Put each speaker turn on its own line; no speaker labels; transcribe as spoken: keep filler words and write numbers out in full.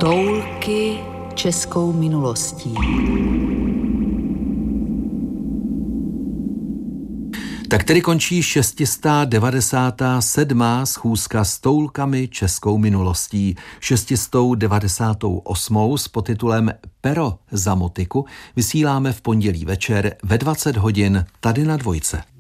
Toulky českou minulostí.
Tak tedy končí šestistá devadesátá sedmá schůzka s toulkami českou minulostí. šestistou devadesátou osmou s podtitulem Pero za motiku vysíláme v pondělí večer ve dvacet hodin tady na Dvojce.